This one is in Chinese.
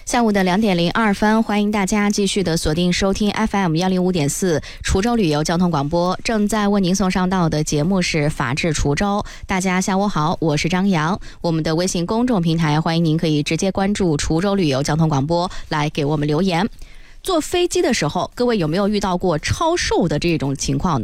下午的2点02分，欢迎大家继续的锁定收听 FM 105.4滁州旅游交通广播。正在为您送上到的节目是法治滁州。大家下午好，我是张扬。我们的微信公众平台欢迎您可以直接关注滁州旅游交通广播来给我们留言。坐飞机的时候，各位有没有遇到过超售的这种情况呢？